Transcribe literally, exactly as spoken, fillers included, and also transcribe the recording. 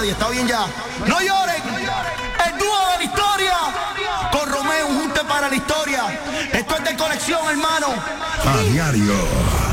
nadie, está bien ya. No lloren, el dúo de la historia, con Romeo, un junte para la historia. Esto es de colección, hermano. A diario.